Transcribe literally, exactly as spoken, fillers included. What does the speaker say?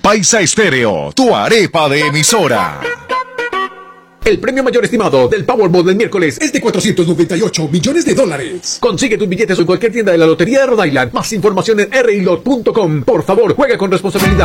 Paisa Estéreo, tu arepa de emisora. El premio mayor estimado del Powerball del miércoles es de cuatrocientos noventa y ocho millones de dólares. Consigue tus billetes en cualquier tienda de la Lotería de Rhode Island. Más información en r i lot punto com. Por favor, juega con responsabilidad.